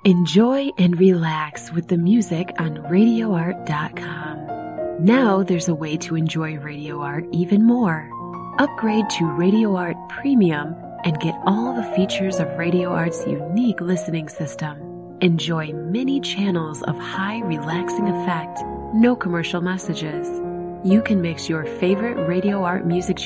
Enjoy and relax with the music on RadioArt.com. Now there's a way to enjoy Radio Art even more. Upgrade to Radio Art Premium and get all the features of Radio Art's unique listening system. Enjoy many channels of high relaxing effect, no commercial messages. You can mix your favorite Radio Art music